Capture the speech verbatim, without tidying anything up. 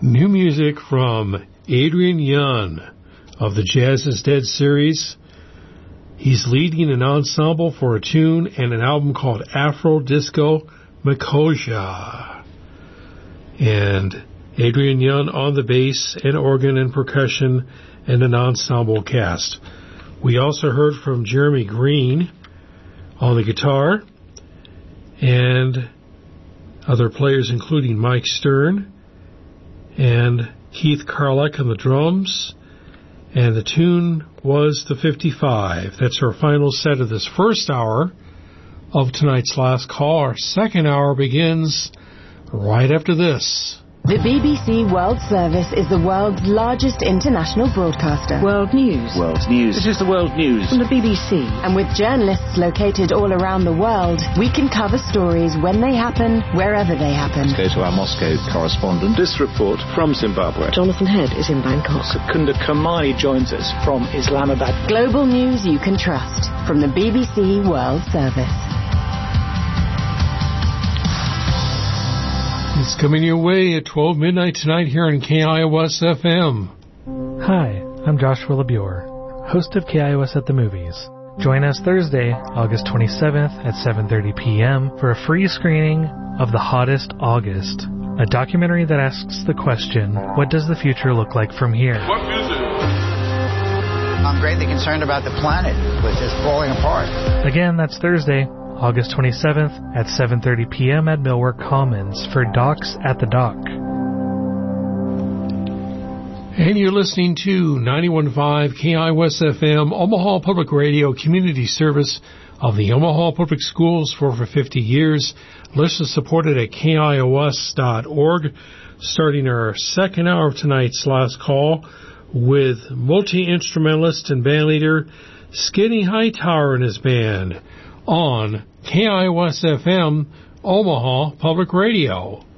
New music from Adrian Young of the Jazz is Dead series. He's leading an ensemble for a tune and an album called Afro Disco Makosia. And Adrian Young on the bass and organ and percussion and an ensemble cast. We also heard from Jeremy Green on the guitar and other players including Mike Stern and Keith Carlick on the drums, and the tune was the fifty-five. That's our final set of this first hour of tonight's last call. Our second hour begins right after this. The B B C World Service is the world's largest international broadcaster. World News. World News. This is the World News from the B B C. And with journalists located all around the world, we can cover stories when they happen, wherever they happen. Let's go to our Moscow correspondent. This report from Zimbabwe. Jonathan Head is in Bangkok. Secunda Kamai joins us from Islamabad. Global news you can trust from the B B C World Service. It's coming your way at twelve midnight tonight here on K I O S F M. Hi, I'm Joshua LeBure, host of K I O S at the Movies. Join us Thursday, August twenty-seventh at seven thirty p.m. for a free screening of The Hottest August, a documentary that asks the question, what does the future look like from here? What music? I'm greatly concerned about the planet, which is falling apart. Again, that's Thursday, August twenty-seventh at seven thirty p.m. at Millwork Commons for Docs at the Dock. And you're listening to ninety-one point five K I O S F M, Omaha Public Radio community service of the Omaha Public Schools for over fifty years. Listen supported at K I O S dot org. Starting our second hour of tonight's last call with multi-instrumentalist and bandleader Skinny Hightower and his band on K I O S F M, Omaha Public Radio.